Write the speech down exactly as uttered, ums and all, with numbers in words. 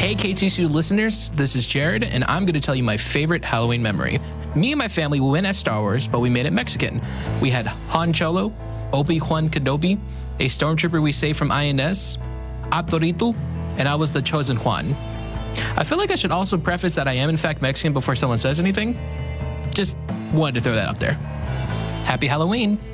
Hey, K T C U listeners, this is Jared, and I'm going to tell you my favorite Halloween memory. Me and my family went as Star Wars, but we made it Mexican. We had Han Cholo, Obi-Wan Kenobi, a stormtrooper we saved from I N S, Atorito, and I was the chosen Juan. I feel like I should also preface that I am in fact Mexican before someone says anything. Just wanted to throw that out there. Happy Halloween!